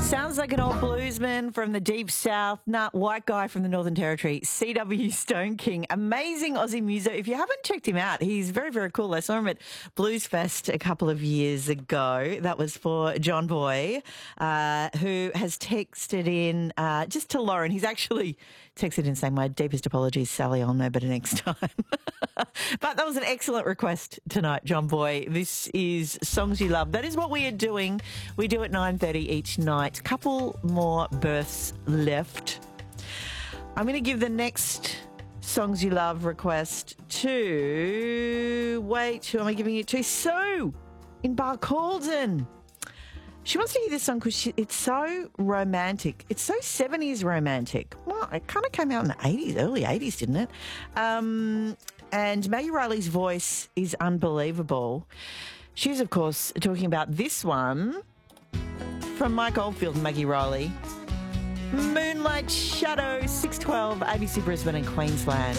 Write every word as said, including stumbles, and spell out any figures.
Sounds like an old bluesman from the deep south, nah, white guy from the Northern Territory, C W Stone King. Amazing Aussie music. If you haven't checked him out, he's very, very cool. I saw him at Blues Fest a couple of years ago. That was for John Boy, uh, who has texted in uh, just to Lauren. He's actually texted in saying, my deepest apologies, Sally, I'll know better next time. But that was an excellent request tonight, John Boy. This is Songs You Love. That is what we are doing. We do at nine thirty each night. Couple more births left. I'm going to give the next Songs You Love request to... Wait, who am I giving it to? Sue in Barcaldine. She wants to hear this song because it's so romantic. It's so seventies romantic. Well, it kind of came out in the eighties, early eighties, didn't it? Um, and Maggie Riley's voice is unbelievable. She's, of course, talking about this one from Mike Oldfield and Maggie Riley. Moonlight Shadow, six twelve, A B C Brisbane and Queensland.